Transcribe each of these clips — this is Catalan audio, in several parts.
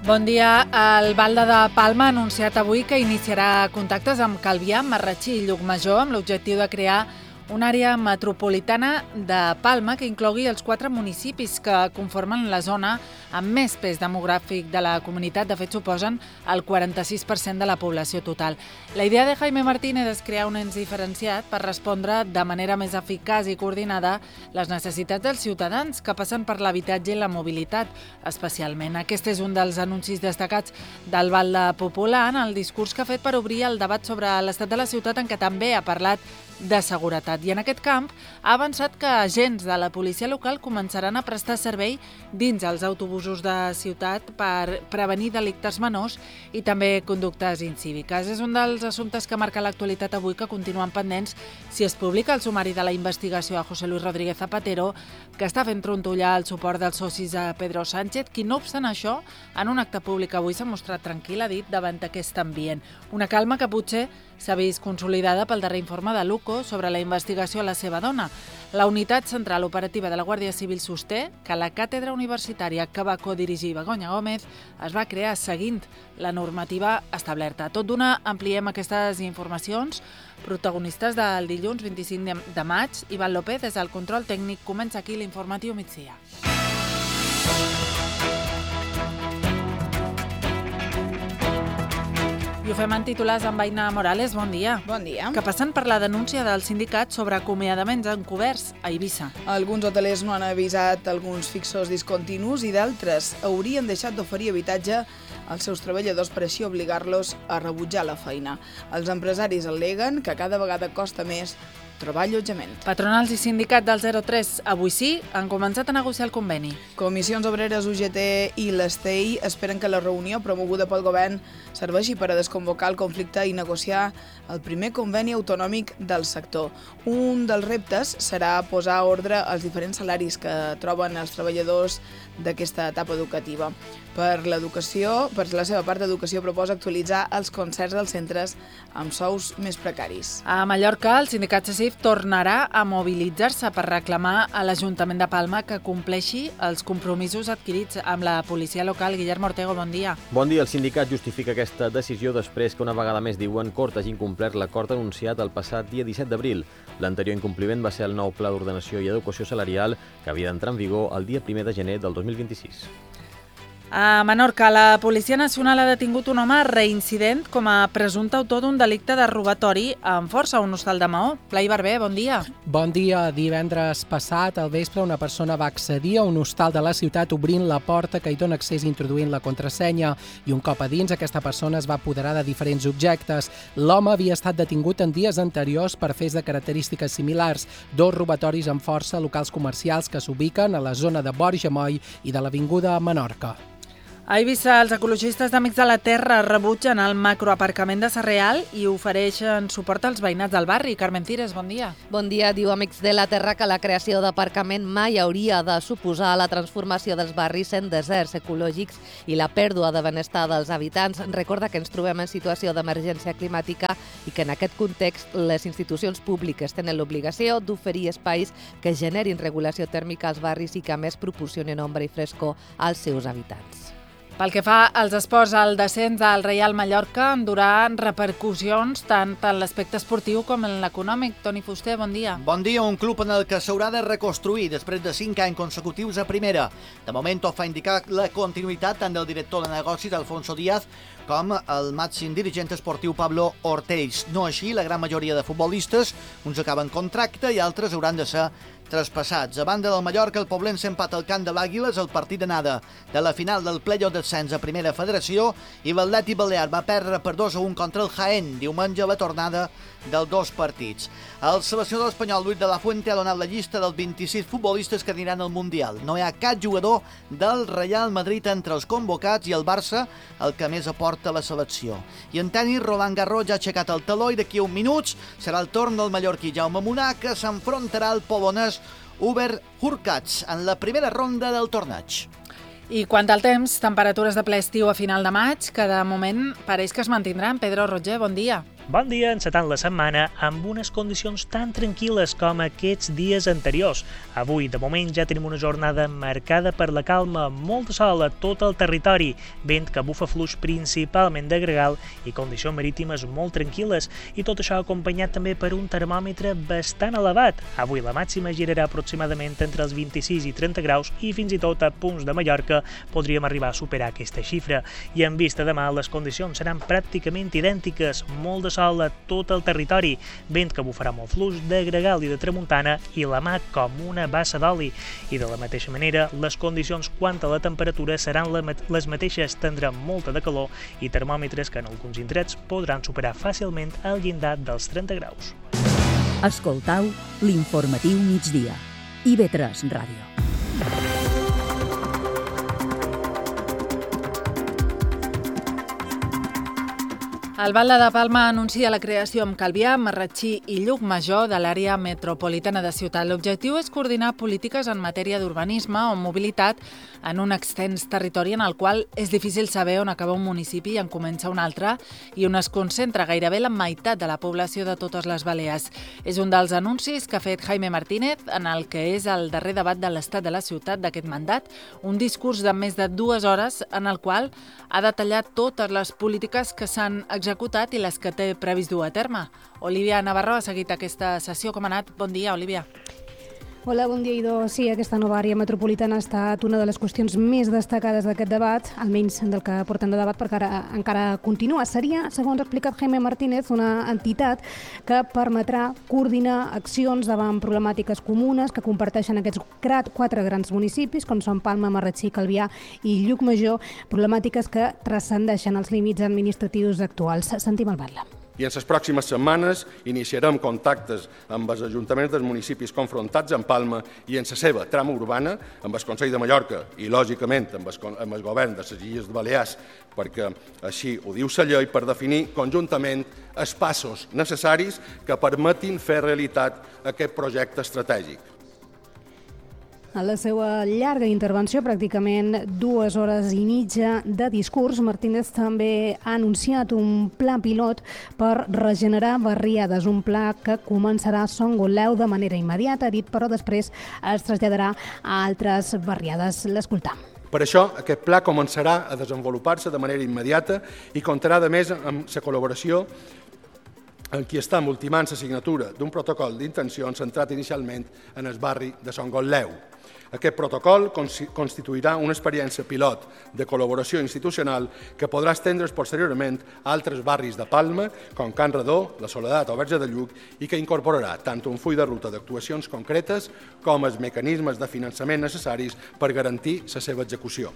Bon dia. El Valde de Palma ha anunciat avui que iniciarà contactes amb Calvià, Marratxí i Llucmajor amb l'objectiu de crear una àrea metropolitana de Palma que inclogui els 4 municipis que conformen la zona amb més pes demogràfic de la comunitat. De fet, suposen el 46% de la població total. La idea de Jaime Martínez és crear un ens diferenciat per respondre de manera més eficaç i coordinada les necessitats dels ciutadans que passen per l'habitatge i la mobilitat, especialment. Aquest és un dels anuncis destacats del Valde Popular en el discurs que ha fet per obrir el debat sobre l'estat de la ciutat, en què també ha parlat de seguretat. I en aquest camp ha avançat que agents de la policia local començaran a prestar servei dins els autobusos de ciutat per prevenir delictes menors i també conductes incíviques. És un dels assumptes que marca l'actualitat avui, que continuen pendents si es publica el sumari de la investigació a José Luis Rodríguez Zapatero, que està fent trontollar el suport dels socis a Pedro Sánchez, qui, no obstant això, en un acte públic avui s'ha mostrat tranquil, ha dit, davant aquest ambient. Una calma que potser s'ha vist consolidada pel darrer informe de l'UCO sobre la investigació a la seva dona. La Unitat Central Operativa de la Guàrdia Civil sosté que la càtedra universitària que va codirigir Begoña Gómez es va crear seguint la normativa establerta. Tot d'una ampliem aquestes informacions. Protagonistes del dilluns 25 de maig, Ivan López, des del control tècnic. Comença aquí l'informatiu migdia. I ho fem en titulars amb Aina Morales. Bon dia. Bon dia. Que passen per la denúncia del sindicat sobre acomiadaments encoberts a Eivissa. Alguns hotelers no han avisat alguns fixos discontinus i d'altres haurien deixat d'oferir habitatge als seus treballadors per així obligar-los a rebutjar la feina. Els empresaris al·leguen que cada vegada costa més trobar allotjament. Patronals i sindicat del 03, avui sí, han començat a negociar el conveni. Comissions Obreres, UGT i l'Estei esperen que la reunió promoguda pel govern serveixi per a desconvocar el conflicte i negociar el primer conveni autonòmic del sector. Un dels reptes serà posar ordre als diferents salaris que troben els treballadors d'aquesta etapa educativa. Per la seva part, Educació proposa actualitzar els concerts dels centres amb sous més precaris. A Mallorca, el sindicat CECIF tornarà a mobilitzar-se per reclamar a l'Ajuntament de Palma que compleixi els compromisos adquirits amb la policia local. Guillermo Ortego, bon dia. Bon dia. El sindicat justifica aquesta decisió després que una vegada més diuen que Hort hagi incomplert l'acord anunciat el passat dia 17 d'abril. L'anterior incompliment va ser el nou Pla d'Ordenació i Adequació Salarial, que havia d'entrar en vigor el dia 1 de gener del 2026. A Menorca, la Policia Nacional ha detingut un home reincident com a presumpte autor d'un delicte de robatori amb força a un hostal de Maó. Blai Barber, bon dia. Bon dia. Divendres passat, al vespre, una persona va accedir a un hostal de la ciutat obrint la porta que hi dona accés introduint la contrasenya i un cop a dins aquesta persona es va apoderar de diferents objectes. L'home havia estat detingut en dies anteriors per fets de característiques similars, 2 robatoris amb força a locals comercials que s'ubiquen a la zona de Borja Moll i de l'Avinguda Menorca. A Eivissa, els ecologistes d'Amics de la Terra rebutgen el macroaparcament de Sarreal i ofereixen suport als veïnats del barri. Carmen Cires, bon dia. Bon dia. Diu Amics de la Terra que la creació d'aparcament mai hauria de suposar la transformació dels barris en deserts ecològics i la pèrdua de benestar dels habitants. Recorda que ens trobem en situació d'emergència climàtica i que en aquest context les institucions públiques tenen l'obligació d'oferir espais que generin regulació tèrmica als barris i que a més proporcionen ombra i frescor als seus habitants. Pel que fa als esports, el descens del Reial Mallorca endurà repercussions tant en l'aspecte esportiu com en l'econòmic. Toni Fuster, bon dia. Bon dia. Un club en el que s'haurà de reconstruir després de 5 anys consecutius a primera. De moment ho fa indicar la continuïtat tant del director de negocis, Alfonso Díaz, com el màxim dirigent esportiu Pablo Ortells. No així la gran majoria de futbolistes, uns acaben contracte i altres hauran de ser traspassats. A banda del Mallorca, el Poblense empata al camp de l'Àguiles el partit d'anada de la final del play-off d'ascens a Primera Federació i l'Atlètic Balear va perdre per 2-1 contra el Jaén, diumenge a la tornada dels 2 partits. El seleccionador espanyol Luis de la Fuente ha donat la llista dels 26 futbolistes que aniran al Mundial. No hi ha cap jugador del Real Madrid entre els convocats i el Barça el que més aporta a la selecció. I en tenis, Roland Garros ja ha aixecat el taló i d'aquí a uns minuts serà el torn del mallorquí Jaume Munar, que s'enfrontarà al polonès Hubert Hurkacz en la primera ronda del torneig. I quant al temps, temperatures de ple estiu a final de maig, que de moment pareix que es mantindran. Pedro Roger, bon dia. Bon dia, encetant la setmana amb unes condicions tan tranquil·les com aquests dies anteriors. Avui, de moment, ja tenim una jornada marcada per la calma, molt de sol a tot el territori, vent que bufa fluix principalment de gregal i condicions marítimes molt tranquil·les, i tot això acompanyat també per un termòmetre bastant elevat. Avui la màxima girarà aproximadament entre els 26 i 30 graus i fins i tot a punts de Mallorca podríem arribar a superar aquesta xifra. I en vista demà, les condicions seran pràcticament idèntiques, molt de sol a tot el territori, vent que bufarà molt fluix de gregal i de tramuntana i la mà com una bassa d'oli. I de la mateixa manera, les condicions quant a la temperatura seran les mateixes, tindrà molta de calor i termòmetres que en alguns indrets podran superar fàcilment el llindar dels 30 graus. Escoltau l'informatiu migdia. IB3 Ràdio. El Batlle de Palma anuncia la creació amb Calvià, Marratxí i Llucmajor de l'àrea metropolitana de ciutat. L'objectiu és coordinar polítiques en matèria d'urbanisme o mobilitat en un extens territori en el qual és difícil saber on acaba un municipi i en comença un altre i on es concentra gairebé la meitat de la població de totes les Balears. És un dels anuncis que ha fet Jaime Martínez en el que és el darrer debat de l'estat de la ciutat d'aquest mandat, un discurs de més de 2 hores en el qual ha detallat totes les polítiques que s'han executat i les que té previst dur a terme. Olivia Navarro ha seguit aquesta sessió. Com ha anat? Bon dia, Olivia. Hola, bon dia, Idó. Sí, aquesta nova àrea metropolitana ha estat una de les qüestions més destacades d'aquest debat, almenys del que porten de debat, perquè encara continua. Seria, segons ha explicat Jaime Martínez, una entitat que permetrà coordinar accions davant problemàtiques comunes que comparteixen aquests 4 grans municipis, com són Palma, Marratxí, Calvià i Llucmajor, problemàtiques que transcendeixen els límits administratius actuals. Sentim el Batlle. I en les pròximes setmanes iniciarem contactes amb els ajuntaments dels municipis confrontats amb Palma i en la seva trama urbana, amb el Consell de Mallorca i, lògicament, amb el govern de les Illes Balears, perquè així ho diu la llei, per definir conjuntament els passos necessaris que permetin fer realitat aquest projecte estratègic. A la seva llarga intervenció, pràcticament 2 hores i mitja de discurs, Martínez també ha anunciat un pla pilot per regenerar barriades, un pla que començarà a Son Gotleu de manera immediata, ha dit, però després es traslladarà a altres barriades. L'escoltam. Per això, aquest pla començarà a desenvolupar-se de manera immediata i comptarà, a més, amb la col·laboració en qui està ultimant la signatura d'un protocol d'intencions centrat inicialment en el barri de Son Gotleu. Aquest protocol constituirà una experiència pilot de col·laboració institucional que podrà estendre's posteriorment a altres barris de Palma, com Can Redó, La Soledat o Verge de Lluc, i que incorporarà tant un full de ruta d'actuacions concretes com els mecanismes de finançament necessaris per garantir la seva execució.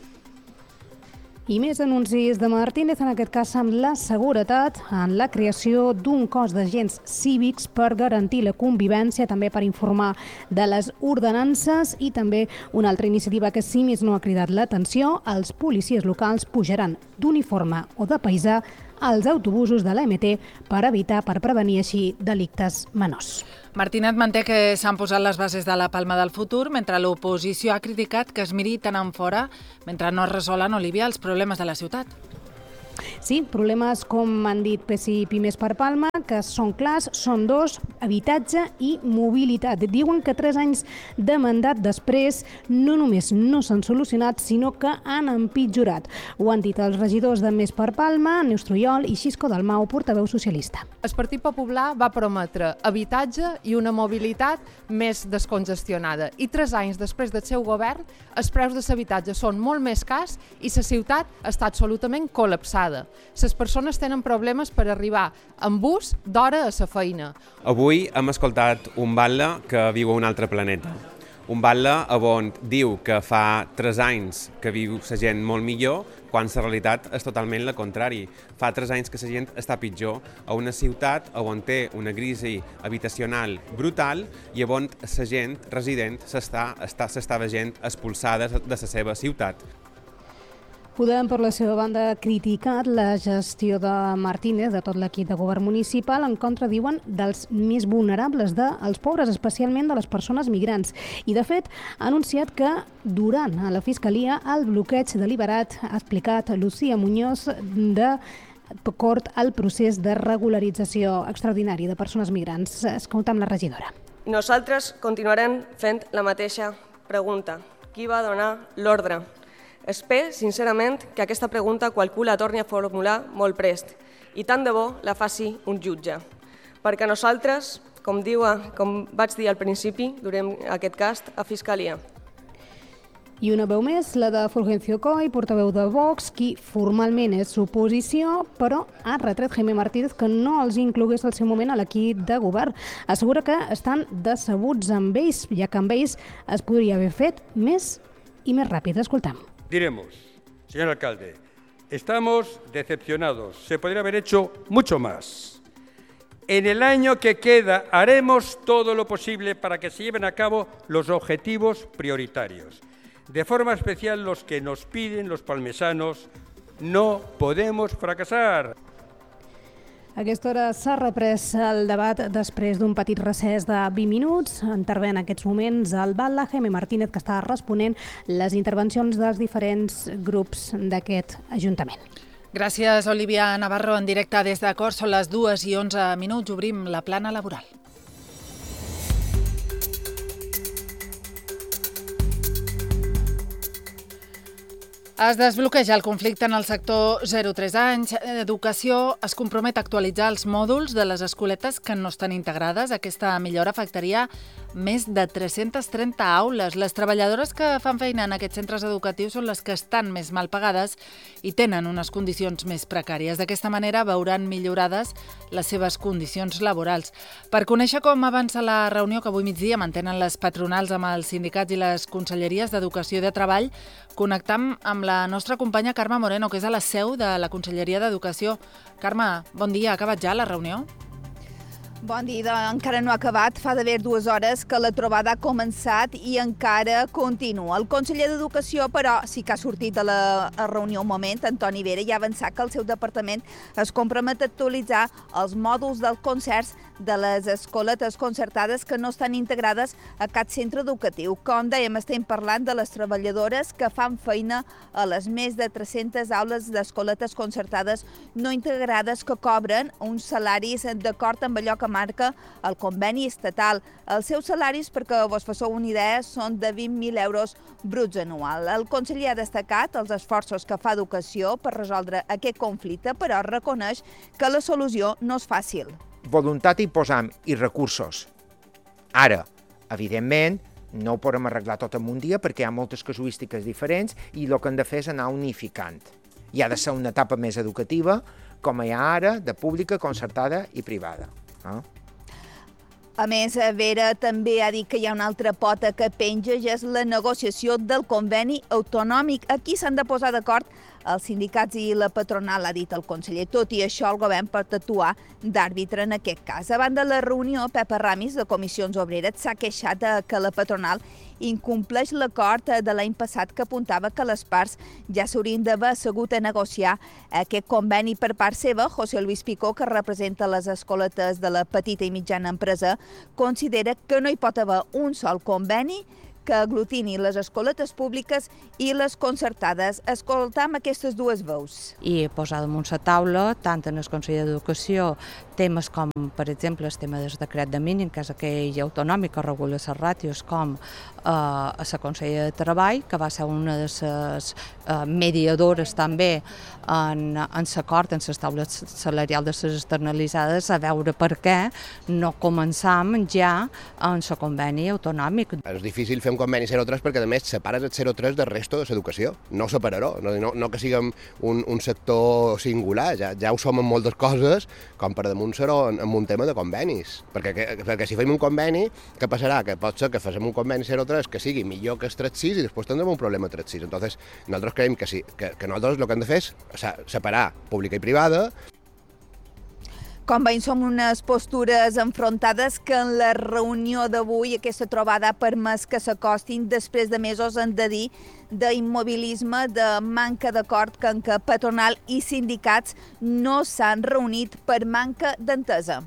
I més anuncis de Martínez, en aquest cas amb la seguretat, en la creació d'un cos d'agents cívics per garantir la convivència, també per informar de les ordenances, i també una altra iniciativa que si més no ha cridat l'atenció: els policies locals pujaran d'uniforme o de paisà als autobusos de l'AMT per prevenir així delictes menors. Martínez manté que s'han posat les bases de la Palma del futur, mentre l'oposició ha criticat que es miri tant en fora mentre no es resolen, Olivia, els problemes de la ciutat. Sí, problemes, com han dit PSI i Pimes per Palma, que són clars, són 2, habitatge i mobilitat. Diuen que 3 anys de mandat després no només no s'han solucionat, sinó que han empitjorat. Ho han dit els regidors de Més per Palma, Neus Trujol i Xisco Dalmau, portaveu socialista. El Partit Popular va prometre habitatge i una mobilitat més descongestionada. I 3 anys després del seu govern, els preus de l'habitatge són molt més cars i la ciutat està absolutament col·lapsada. Les persones tenen problemes per arribar en bus d'hora a la feina. Avui hem escoltat un batlle que viu a un altre planeta. Un batlle on diu que fa 3 anys que viu la gent molt millor, quan la realitat és totalment la contrari. Fa 3 anys que la gent està pitjor a una ciutat on té una crisi habitacional brutal i on la gent resident s'està veient expulsada de la seva ciutat. Podem, per la seva banda, ha criticat la gestió de Martínez, de tot l'equip de govern municipal, en contra, diuen, dels més vulnerables, dels pobres, especialment de les persones migrants. I, de fet, ha anunciat que durant la Fiscalia el bloqueig deliberat, ha explicat Lucía Muñoz, de cort el procés de regularització extraordinari de persones migrants. Escoltem la regidora. Nosaltres continuarem fent la mateixa pregunta. Qui va donar l'ordre? Espero, sincerament, que aquesta pregunta qualcú la torni a formular molt prest i tant de bo la faci un jutge. Perquè nosaltres, com vaig dir al principi, durem aquest cas a Fiscalia. I una veu més, la de Fulgencio Coy, portaveu de Vox, qui formalment és oposició, però ha retret Jaime Martínez que no els inclogués al seu moment a l'equip de govern. Assegura que estan decebuts amb ells, ja que amb ells es podria haver fet més i més ràpid. Escoltem. Diremos, señor alcalde, estamos decepcionados. Se podría haber hecho mucho más. En el año que queda haremos todo lo posible para que se lleven a cabo los objetivos prioritarios. De forma especial los que nos piden los palmesanos, no podemos fracasar. A aquesta hora s'ha reprès el debat després d'un petit recés de 20 minuts. Intervé en aquests moments el batlle Jaime Martínez, que està responent les intervencions dels diferents grups d'aquest Ajuntament. Gràcies, Olivia Navarro, en directe des de Cors. Són les 2:11. Obrim la plana laboral. Es desbloqueja el conflicte en el sector 0-3 anys. Educació es compromet a actualitzar els mòduls de les escoletes que no estan integrades. Aquesta millora afectaria més de 330 aules. Les treballadores que fan feina en aquests centres educatius són les que estan més mal pagades i tenen unes condicions més precàries. D'aquesta manera veuran millorades les seves condicions laborals. Per conèixer com avança la reunió que avui migdia mantenen les patronals amb els sindicats i les conselleries d'Educació i de Treball, connectam amb la nostra companya Carme Moreno, que és a la seu de la Conselleria d'Educació. Carme, bon dia. Ha acabat ja la reunió? Bon dia, encara no ha acabat. Fa d'haver 2 hores que la trobada ha començat i encara continua. El conseller d'Educació, però, sí que ha sortit de la reunió un moment, Antoni Vera, i ha avançat que el seu departament es compromet a actualitzar els mòduls dels concerts de les escoletes concertades que no estan integrades a cap centre educatiu. Com dèiem, estem parlant de les treballadores que fan feina a les més de 300 aules d'escoletes concertades no integrades que cobren uns salaris d'acord amb allò que marca el conveni estatal. Els seus salaris, perquè vos fasseu una idea, són de 20.000 euros bruts anual. El conseller ha destacat els esforços que fa Educació per resoldre aquest conflicte, però reconeix que la solució no és fàcil. Voluntat hi posam i recursos. Ara, evidentment, no ho podem arreglar tot en un dia perquè hi ha moltes casuístiques diferents i el que hem de fer és anar unificant. Hi ha de ser una etapa més educativa, com hi ha ara, de pública, concertada i privada. A més, Vera també ha dit que hi ha una altra pota que penja, i és la negociació del conveni autonòmic. Aquí s'han de posar d'acord els sindicats i la patronal, ha dit el conseller. Tot i això, el govern pot actuar d'àrbitre en aquest cas. Abans de la reunió, Pepa Ramis, de Comissions Obreres, s'ha queixat que la patronal incompleix l'acord de l'any passat que apuntava que les parts ja s'haurien d'haver assegut a negociar aquest conveni. Per part seva, José Luis Picó, que representa les escoletes de la petita i mitjana empresa, considera que no hi pot haver un sol conveni que aglutini les escoletes públiques i les concertades. Escoltam aquestes dues veus. I posar damunt la taula, tant en el Consell d'Educació, temes com, per exemple, el tema del decret de mínim, que és aquell autonòmic que regula les ràtios, com a la Consell de Treball, que va ser una de les mediadores també en l'acord, en les taules salarials de les externalitzades, a veure per què no començam ja en el conveni autonòmic. És difícil fer un conveni 0-3 perquè, a més, separes el 0-3 del resto de l'educació. No separaró, no que siguem un sector singular, ja ho som en moltes coses, com per damunt seró en un tema de convenis. Perquè si fem un conveni, què passarà? Que pot ser que facem un conveni 0-3 que sigui millor que el 3-6 i després tindrem un problema 3-6. Entonces, nosaltres creiem que sí, que nosaltres el que hem de fer és separar pública i privada. Com veiem, som unes postures enfrontades que en la reunió d'avui aquesta trobada ha permès que s'acostin després de mesos, hem de dir, d'immobilisme, de manca d'acord en què patronal i sindicats no s'han reunit per manca d'entesa.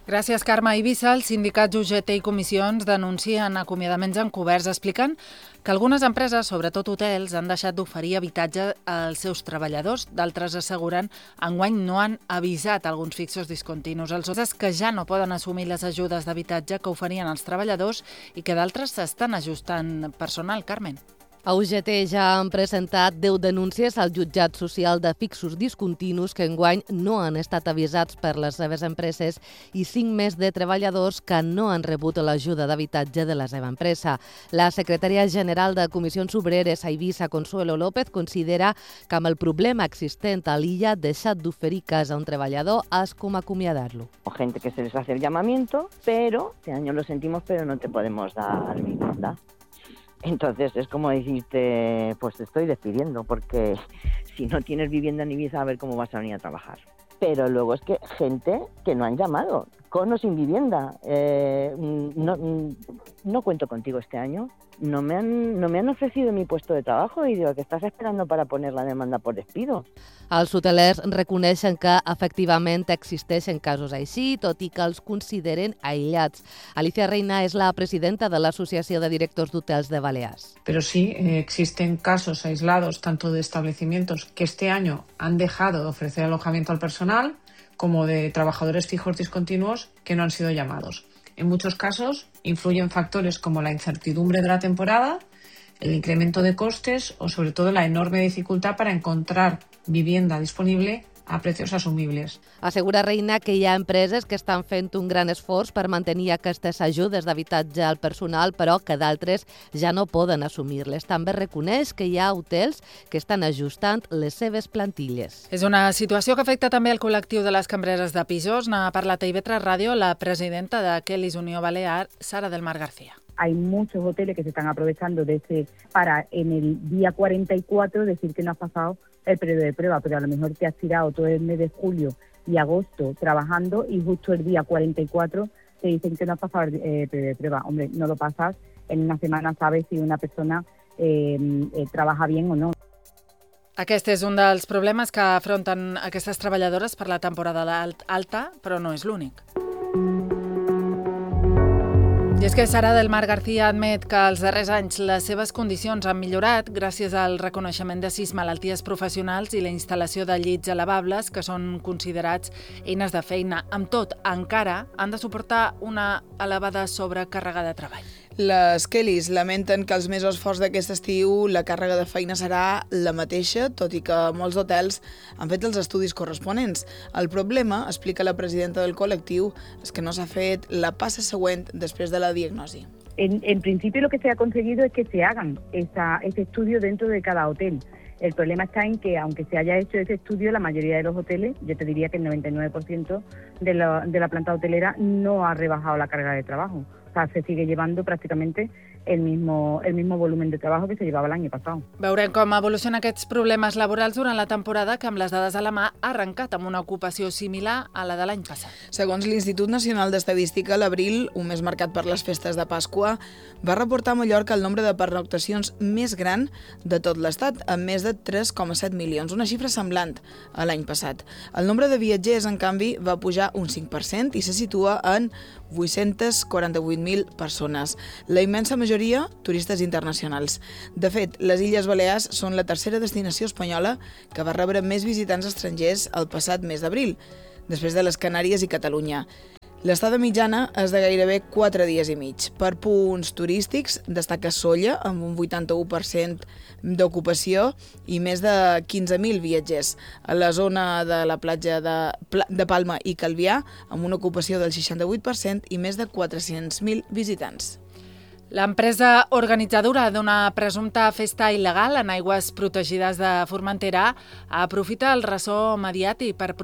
Gràcies, Carme. A Eivissa, els sindicats UGT i comissions denuncien acomiadaments encoberts, explicant que algunes empreses, sobretot hotels, han deixat d'oferir habitatge als seus treballadors. D'altres asseguren enguany no han avisat alguns fixos discontinus. Els hotels que ja no poden assumir les ajudes d'habitatge que oferien als treballadors i que d'altres s'estan ajustant personal. Carmen. A UGT ja han presentat 10 denúncies al jutjat social de fixos discontinus que enguany no han estat avisats per les seves empreses i 5 més de treballadors que no han rebut l'ajuda d'habitatge de la seva empresa. La secretària general de Comissions Obreres a Eivissa, Consuelo López, considera que amb el problema existent a l'illa ha deixat d'oferir casa a un treballador és com acomiadar-lo. Gente que se les hace el llamamiento, pero este año lo sentimos, pero no te podemos dar vivienda. Entonces es como decirte, pues te estoy despidiendo, porque si no tienes vivienda ni visa, a ver cómo vas a venir a trabajar. Pero luego es que gente que no han llamado, con o sin vivienda. No cuento contigo este año. No me han ofrecido mi puesto de trabajo y digo, ¿qué estás esperando para poner la demanda por despido? Els hotelers reconeixen que efectivament existeixen casos així, tot i que els consideren aïllats. Alicia Reina és la presidenta de l'Associació de Directors d'Hotels de Balears. Pero sí, existen casos aislados, tanto de establecimientos que este año han dejado de ofrecer alojamiento al personal, como de trabajadores fijos discontinuos que no han sido llamados. En muchos casos influyen factores como la incertidumbre de la temporada, el incremento de costes o sobre todo la enorme dificultad para encontrar vivienda disponible a precios asumibles. Assegura Reina que hi ha empreses que estan fent un gran esforç per mantenir aquestes ajudes d'habitatge al personal, però que d'altres ja no poden assumir-les. També reconeix que hi ha hotels que estan ajustant les seves plantilles. És una situació que afecta també el col·lectiu de les cambreres de pisos. N'ha parlat a IB3 Ràdio la presidenta de Kellys Unió Balear, Sara del Mar García. Hay muchos hoteles que se están aprovechando de ese para en el día 44 decir que no has pasado el periodo de prueba, pero a lo mejor te has tirado todo el mes de julio y agosto trabajando y justo el día 44 te dicen que no has pasado el periodo de prueba. Hombre, no lo pasas, en una semana sabes si una persona trabaja bien o no. Aquest és un dels problemes que afronten aquestes treballadores per la temporada alta, però no és l'únic. I és que Sara del Mar García admet que als darrers anys les seves condicions han millorat gràcies al reconeixement de 6 malalties professionals i la instal·lació de llits elevables que són considerats eines de feina. Amb tot, encara han de suportar una elevada sobrecàrrega de treball. Les Kellys lamenten que els mesos forts d'aquest estiu la càrrega de feina serà la mateixa, tot i que molts hotels han fet els estudis corresponents. El problema, explica la presidenta del col·lectiu, és que no s'ha fet la passa següent després de la diagnosi. En principio lo que se ha conseguido es que se hagan ese estudio dentro de cada hotel. El problema está en que, aunque se haya hecho ese estudio, la mayoría de los hoteles, yo te diría que el 99% de la planta hotelera no ha rebajado la carga de trabajo. O sea, se sigue llevando prácticamente el mismo volumen de trabajo que se llevaba l'any passat. Veurem com evolucionen aquests problemes laborals durant la temporada que, amb les dades a la mà, ha arrencat amb una ocupació similar a la de l'any passat. Segons l'Institut Nacional d'Estadística, l'abril, un mes marcat per les festes de Pasqua, va reportar a Mallorca el nombre de pernoctacions més gran de tot l'Estat, amb més de 3,7 milions, una xifra semblant a l'any passat. El nombre de viatgers, en canvi, va pujar un 5% i se situa en 848.000 persones. La immensa majoria, turistes internacionals. De fet, les Illes Balears són la tercera destinació espanyola que va rebre més visitants estrangers el passat mes d'abril, després de les Canàries i Catalunya. L'estada mitjana és de gairebé 4 dies i mig. Per punts turístics destaca Sóller, amb un 81% d'ocupació i més de 15.000 viatgers. A la zona de la platja de Palma i Calvià, amb una ocupació del 68% i més de 400.000 visitants. L'empresa organitzadora d'una presumpta festa il·legal en aigües protegides de Formentera aprofita el ressò mediàtic per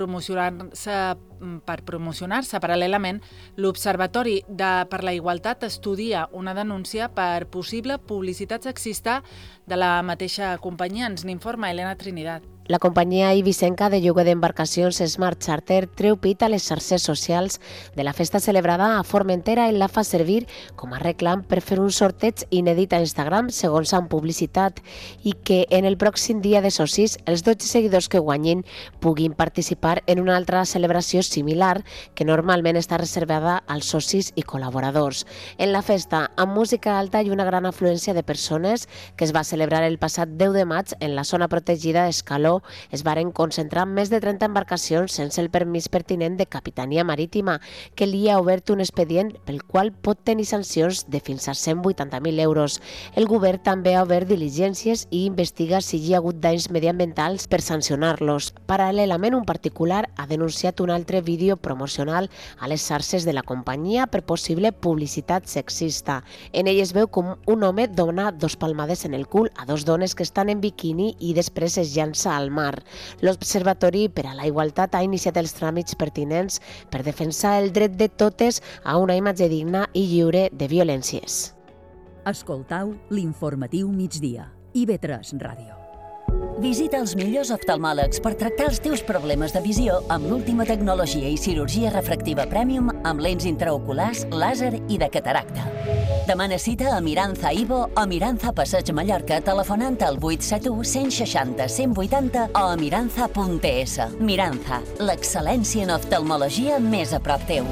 promocionar-se paral·lelament. L'Observatori per la Igualtat estudia una denúncia per possible publicitat sexista de la mateixa companyia. Ens n'informa Elena Trinidad. La companyia eivissenca de lloguer d'embarcacions Smart Charter treu pit a les xarxes socials de la festa celebrada a Formentera i la fa servir com a reclam per fer un sorteig inèdit a Instagram, segons han publicitat, i que en el pròxim dia de socis els 12 seguidors que guanyin puguin participar en una altra celebració similar que normalment està reservada als socis i col·laboradors. En la festa, amb música alta i una gran afluència de persones que es va celebrar el passat 10 de maig en la zona protegida d'Escaló, es varen concentrar més de 30 embarcacions sense el permís pertinent de Capitania Marítima, que li ha obert un expedient pel qual pot tenir sancions de fins a 180.000 euros. El govern també ha obert diligències i investiga si hi ha hagut danys mediambientals per sancionar-los. Paral·lelament, un particular ha denunciat un altre vídeo promocional a les xarxes de la companyia per possible publicitat sexista. En ell es veu com un home dona 2 palmades en el cul a 2 dones que estan en biquini i després es llança al mar. L'Observatori per a la Igualtat ha iniciat els tràmits pertinents per defensar el dret de totes a una imatge digna i lliure de violències. Escoltau l'informatiu migdia. IB3 Ràdio. Visita els millors oftalmòlegs per tractar els teus problemes de visió amb l'última tecnologia i cirurgia refractiva Premium amb lents intraoculars, làser i de cataracta. Demana cita a Miranza Ivo o Miranza Passeig Mallorca telefonant al 871 160 180 o a miranza.es. Miranza, l'excel·lència en oftalmologia més a prop teu.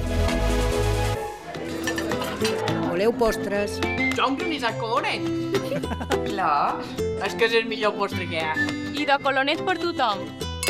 Voleu postres? Jo un granissat colonet. Clar, és que és el millor postre que hi ha. I de colonet per tothom.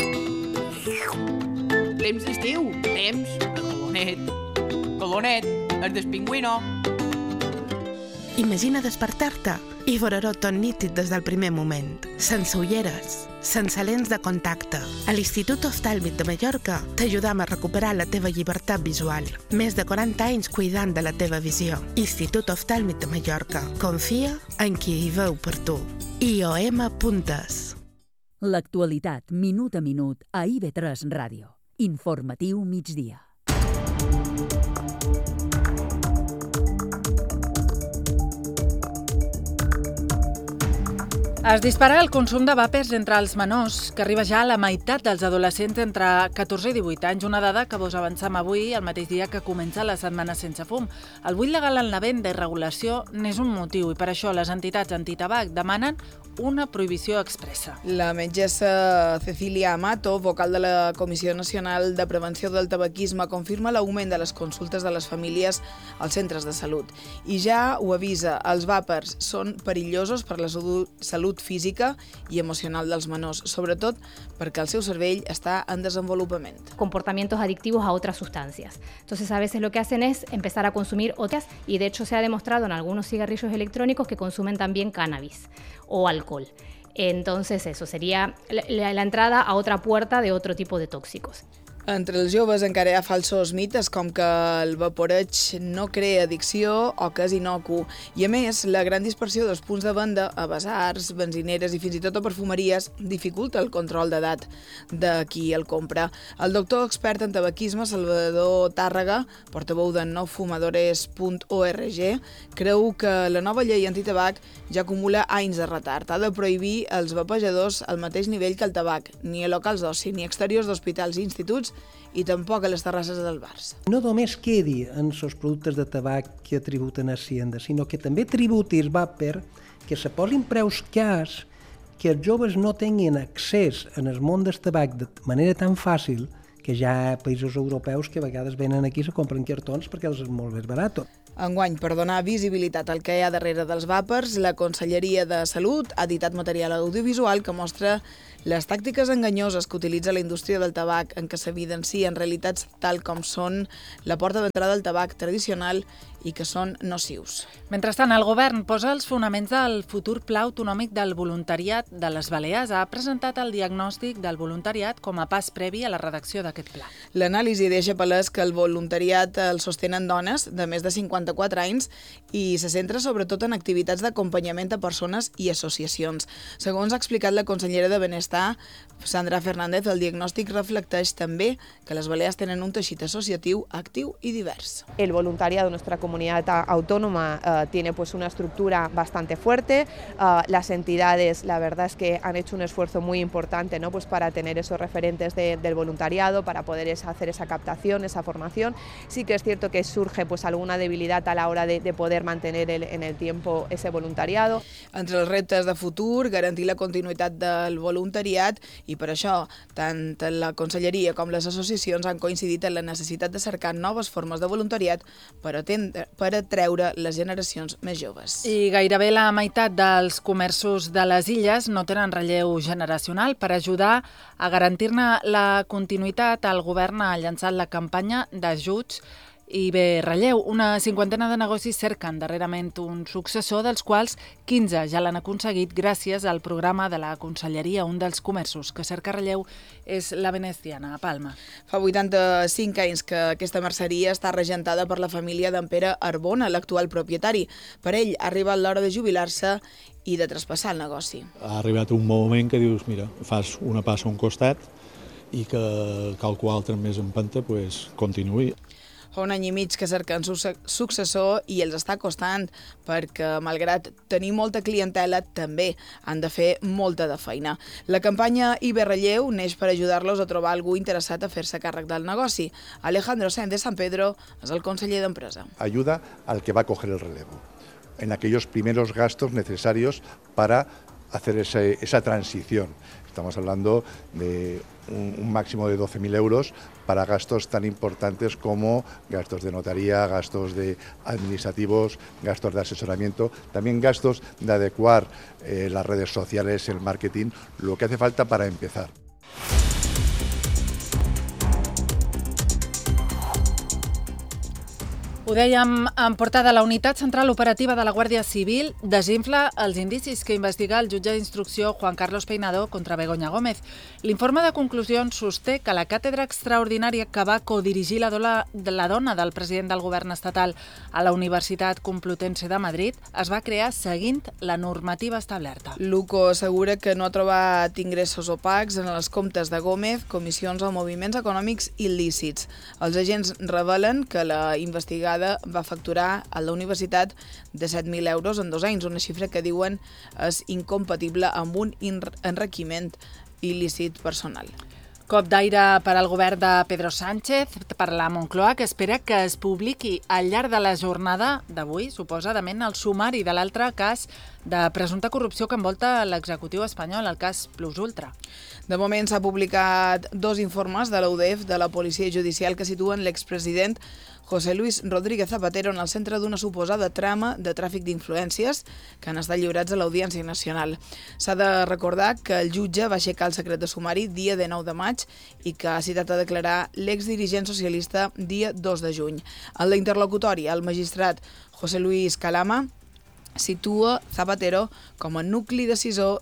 Temps d'estiu, temps de colonet. Colonet, el del pingüino. Imagina despertar-te i veure-ho tot nítid des del primer moment, sense ulleres, sense lents de contacte. A l'Institut Oftàlmic de Mallorca t'ajudam a recuperar la teva llibertat visual. Més de 40 anys cuidant de la teva visió. Institut Oftàlmic de Mallorca. Confia en qui hi veu per tu. IOM.es. L'actualitat, minut a minut, a IB3 Ràdio. Informatiu migdia. Es dispara el consum de vàpers entre els menors, que arriba ja a la meitat dels adolescents entre 14 i 18 anys, una dada que vos avancem avui, el mateix dia que comença la setmana sense fum. El buit legal en la venda i regulació n'és un motiu i per això les entitats antitabac demanen una prohibició expressa. La metgessa Cecilia Amato, vocal de la Comissió Nacional de Prevenció del Tabaquisme, confirma l'augment de les consultes de les famílies als centres de salut. I ja ho avisa, els vàpers són perillosos per la salut física i emocional dels menors, sobretot perquè el seu cervell està en desenvolupament. Comportamientos adictivos a otras sustancias. Entonces, a veces lo que hacen es empezar a consumir otras y de hecho se ha demostrado en algunos cigarrillos electrónicos que consumen también cannabis o alcohol. Entonces, eso sería la entrada a otra puerta de otro tipo de tóxicos. Entre els joves encara hi ha falsos mites com que el vaporeig no crea addicció o que és inocu. I a més, la gran dispersió dels punts de venda a basars, benzineres i fins i tot a perfumeries dificulta el control d'edat de qui el compra. El doctor expert en tabaquisme Salvador Tàrrega, portaveu de nofumadores.org, creu que la nova llei antitabac ja acumula anys de retard. Ha de prohibir els vapejadors al mateix nivell que el tabac, ni a locals d'oci, ni exteriors d'hospitals i instituts, i tampoc a les terrasses dels bars. No només quedi en els productes de tabac que tributen a Hacienda, sinó que també tributi el vàper, que se posin preus cars, que els joves no tinguin accés en el món del tabac de manera tan fàcil, que ja hi ha països europeus que a vegades venen aquí i se compren cartons perquè els és molt més barat. Enguany, per donar visibilitat al que hi ha darrere dels vàpers, la Conselleria de Salut ha editat material audiovisual que mostra les tàctiques enganyoses que utilitza la indústria del tabac en què s'evidencien realitats tal com són la porta d'entrada del tabac tradicional i que són nocius. Mentrestant, el govern posa els fonaments del futur pla autonòmic del voluntariat de les Balears. Ha presentat el diagnòstic del voluntariat com a pas previ a la redacció d'aquest pla. L'anàlisi deixa palès que el voluntariat el sostenen dones de més de 54 anys i se centra sobretot en activitats d'acompanyament a persones i associacions. Segons ha explicat la consellera de Benestar, Sandra Fernández, el diagnòstic reflecteix també que les Balears tenen un teixit associatiu actiu i divers. El voluntariado, nuestra comunidad autónoma tiene pues una estructura bastante fuerte. Las entidades, la verdad es que han hecho un esfuerzo muy importante, ¿no? Pues para tener esos referentes del voluntariado, para poder hacer esa captación, esa formación. Sí que es cierto que surge pues alguna debilitat a la hora de poder mantener en el tiempo ese voluntariado. Entre els reptes de futur, garantir la continuïtat del voluntariat i per això tant la Conselleria com les associacions han coincidit en la necessitat de cercar noves formes de voluntariat per atreure les generacions més joves. I gairebé la meitat dels comerços de les illes no tenen relleu generacional. Per ajudar a garantir-ne la continuïtat, el govern ha llançat la campanya d'ajuts i bé relleu. Una cinquantena de negocis cerquen darrerament un successor, dels quals 15 ja l'han aconseguit gràcies al programa de la Conselleria. Un dels comerços que cerca relleu és la Veneciana, a Palma. Fa 85 anys que aquesta merceria està regentada per la família d'en Pere Arbona, l'actual propietari. Per ell ha arribat l'hora de jubilar-se i de traspassar el negoci. Ha arribat un moment que dius, mira, fas una passa a un costat i que qualcú altre més empenta continuï. Fa un any i mig que cerquen successor i els està costant perquè, malgrat tenir molta clientela, també han de fer molta de feina. La campanya Iberrelleu neix per ajudar-los a trobar algú interessat a fer-se càrrec del negoci. Alejandro Sáenz de San Pedro és el conseller d'Empresa. Ayuda al que va a coger el relevo en aquellos primeros gastos necesarios para hacer esa transición. Estamos hablando de un máximo de 12.000 euros para gastos tan importantes como gastos de notaría, gastos administrativos, gastos de asesoramiento, también gastos de adecuar las redes sociales, el marketing, lo que hace falta para empezar. Ho dèiem en portada, la Unitat Central Operativa de la Guàrdia Civil desinfla els indicis que investiga el jutge d'instrucció Juan Carlos Peinado contra Begoña Gómez. L'informe de conclusions sosté que la càtedra extraordinària que va codirigir la dona del president del govern estatal a la Universitat Complutense de Madrid es va crear seguint la normativa establerta. Luco assegura que no ha trobat ingressos opacs en els comptes de Gómez, comissions o moviments econòmics il·lícits. Els agents revelen que la investigada va facturar a la universitat de 7.000 euros en 2 anys, una xifra que diuen és incompatible amb un enriquiment il·lícit personal. Cop d'aire per al govern de Pedro Sánchez, per la Moncloa, que espera que es publiqui al llarg de la jornada d'avui, suposadament, el sumari de l'altre cas de presumpta corrupció que envolta l'executiu espanyol, el cas Plus Ultra. De moment s'ha publicat 2 informes de la UDEF, de la Policia Judicial, que situen l'expresident José Luis Rodríguez Zapatero en el centre d'una suposada trama de tràfic d'influències que han estat lliurats a l'Audiència Nacional. S'ha de recordar que el jutge va aixecar el secret de sumari dia 19 de maig i que ha citat a declarar l'exdirigent socialista dia 2 de juny. En la interlocutòria, el magistrat José Luis Calama situa Zapatero com a nucli decisor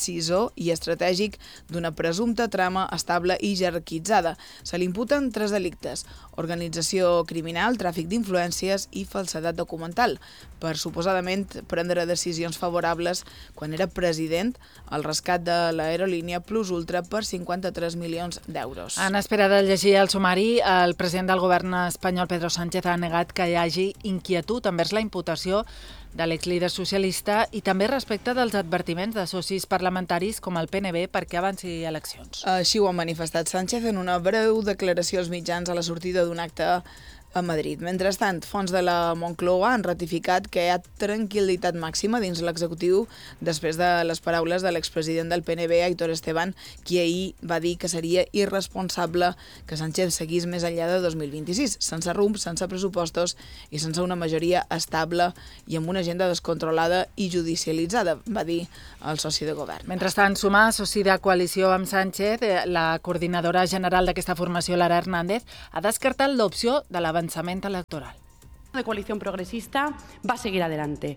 i estratègic d'una presumpta trama estable i jerarquitzada. Se li imputen 3 delictes: organització criminal, tràfic d'influències i falsedat documental, per suposadament prendre decisions favorables quan era president al rescat de l'aerolínia Plus Ultra per 53 milions d'euros. En espera de llegir el sumari, el president del govern espanyol, Pedro Sánchez, ha negat que hi hagi inquietud envers la imputació de l'exlíder socialista i també respecte dels advertiments de socis parlamentaris com el PNB perquè avanci eleccions. Així ho ha manifestat Sánchez en una breu declaració als mitjans a la sortida d'un acte a Madrid. Mentrestant, fonts de la Moncloa han ratificat que hi ha tranquil·litat màxima dins l'executiu després de les paraules de l'expresident del PNB, Aitor Esteban, qui ahir va dir que seria irresponsable que Sánchez seguís més enllà de 2026, sense rumb, sense pressupostos i sense una majoria estable i amb una agenda descontrolada i judicialitzada, va dir el soci de govern. Mentrestant, Sumar, soci de coalició amb Sánchez, la coordinadora general d'aquesta formació, Lara Hernández, ha descartat l'opció de l'avançament electoral. De Coalición Progresista va a seguir adelante.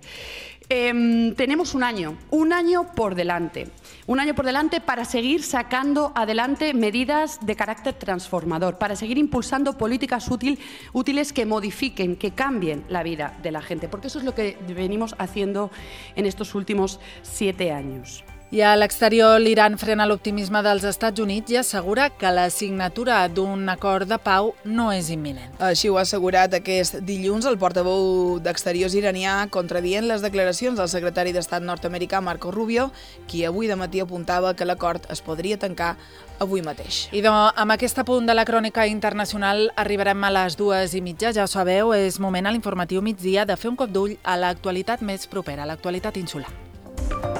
Tenemos un año por delante. Un año por delante para seguir sacando adelante medidas de carácter transformador, para seguir impulsando políticas útiles que modifiquen, que cambien la vida de la gente, porque eso es lo que venimos haciendo en estos últimos 7 años. I a l'exterior, l'Iran frena l'optimisme dels Estats Units i assegura que la signatura d'un acord de pau no és imminent. Així ho ha assegurat aquest dilluns el portaveu d'Exteriors iranià, contradient les declaracions del secretari d'Estat nord-americà Marco Rubio, qui avui dematí apuntava que l'acord es podria tancar avui mateix. I amb aquest punt de la crònica internacional arribarem a les 2:30. Ja ho sabeu, és moment a l'informatiu migdia de fer un cop d'ull a l'actualitat més propera, l'actualitat insular.